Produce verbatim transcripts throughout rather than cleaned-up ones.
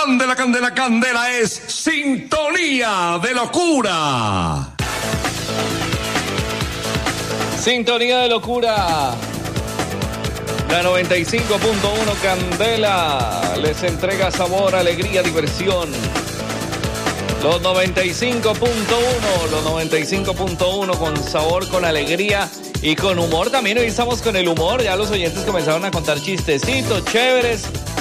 Candela, candela, candela es sintonía de locura. Sintonía de locura. La noventa y cinco punto uno Candela les entrega sabor, alegría, diversión. Los noventa y cinco punto uno, los noventa y cinco punto uno con sabor, con alegría y con humor. También hoy estamos con el humor. Ya los oyentes comenzaron a contar chistecitos chéveres.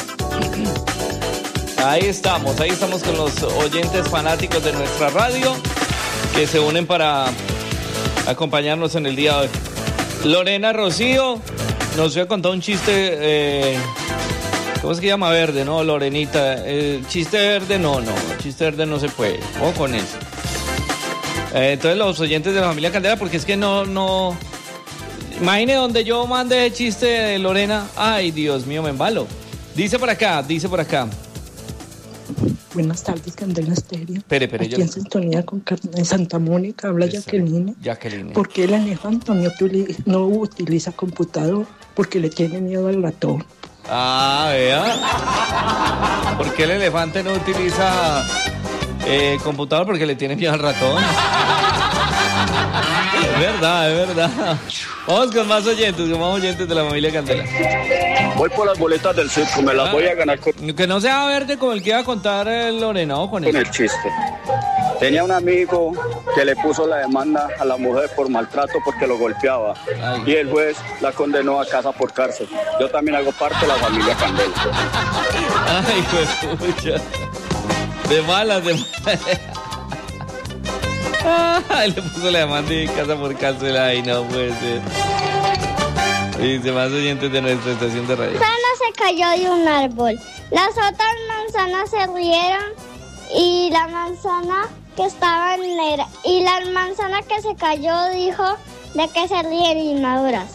Ahí estamos, ahí estamos con los oyentes fanáticos de nuestra radio que se unen para acompañarnos en el día de hoy. Lorena Rocío nos había contado un chiste, eh, ¿cómo es que llama? Verde, ¿no? Lorenita, eh, chiste verde, no, no, chiste verde no se puede, o con eso. Eh, entonces los oyentes de la familia Candela, porque es que no, no, imagine donde yo mande el chiste de Lorena, ay Dios mío, me embalo. Dice por acá, dice por acá. Buenas tardes, Candela Estéreo. Espere, espere, Aquí yo... en sintonía con Carmen Santa Mónica, habla Jacqueline. Jacqueline. ¿Por qué el elefante Antonio no utiliza computador? Porque le tiene miedo al ratón. Ah, vea. ¿Por qué el elefante no utiliza eh, computador? Porque le tiene miedo al ratón. Es verdad, es verdad. Vamos con más oyentes, con más oyentes de la familia Candela. Voy por las boletas del circo, me las ah, voy a ganar con... Que no sea verde como el que iba a contar el Lorena, o con, con el chiste. Tenía un amigo que le puso la demanda a la mujer por maltrato porque lo golpeaba. Ay. Y el juez la condenó a casa por cárcel. Yo también hago parte de la familia Candela. Ay, pues pucha. De malas, de malas. Ay, le puso la demanda y casa por cárcel. Ay, no puede ser. Dice más oyentes de nuestra estación de radio. La manzana se cayó de un árbol. Las otras manzanas se rieron y la manzana que estaba negra y la manzana que se cayó dijo de que se ríen inmaduras.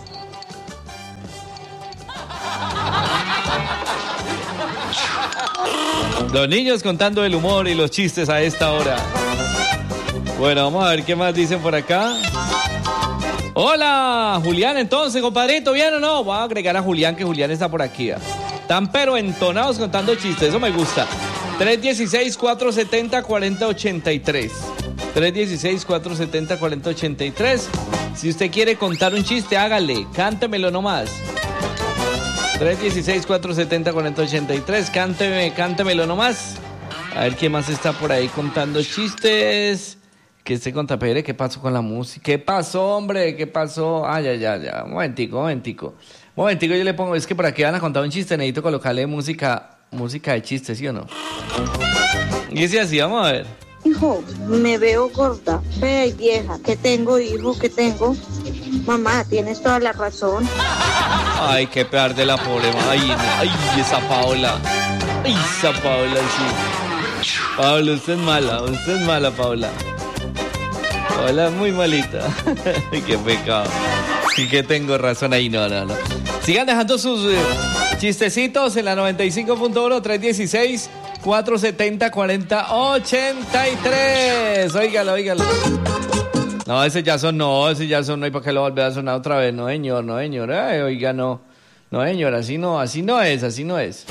Los niños contando el humor y los chistes a esta hora. Bueno, vamos a ver qué más dicen por acá. Hola, Julián, entonces, compadrito, ¿bien o no? Voy a agregar a Julián, que Julián está por aquí. Están pero entonados contando chistes, eso me gusta. tres uno seis, cuatro siete cero, cuatro cero ocho tres. tres uno seis, cuatro siete cero, cuatro cero ocho tres. Si usted quiere contar un chiste, hágale, cántemelo nomás. tres uno seis, cuatro siete cero, cuatro cero ocho tres, cánteme, cántemelo nomás. A ver quién más está por ahí contando chistes. Que esté con Tapere, ¿qué pasó con la música? ¿Qué pasó, hombre? ¿Qué pasó? Ah, ya, ya, ya. Un momentico, un momentico. Un momentico, yo le pongo, es que por aquí van a contar un chiste, necesito colocarle música, música de chistes, ¿sí o no? Y si así, vamos a ver. Hijo, me veo gorda, fea y vieja. ¿Qué tengo, hijo? ¿Qué tengo? Mamá, tienes toda la razón. Ay, qué peor de la pobre. Ay, ay, esa Paola. Ay, esa Paola, sí. Paola, usted es mala, usted es mala, Paola. Hola, muy malita. Qué pecado. Sí que tengo razón ahí, no, no, no. Sigan dejando sus eh, chistecitos en la noventa y cinco punto uno, tres uno seis, cuatro siete cero, cuatro cero ocho tres. Óigalo, óigalo. No, ese ya son, no, ese ya son, no hay para qué lo volver a sonar otra vez. No, señor, no, señor. Ay, oiga, no. No, señor, así no, así no es, así no es.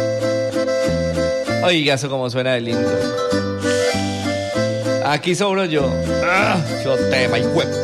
Oiga, eso como suena de lindo. Aquí sobro yo. ¡Ah! Yo tema y huevo.